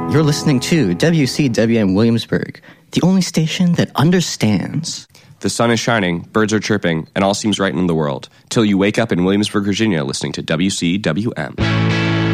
You're listening to WCWM Williamsburg, the only station that understands. The sun is shining, birds are chirping, and all seems right in the world, till you wake up in Williamsburg, Virginia, listening to WCWM.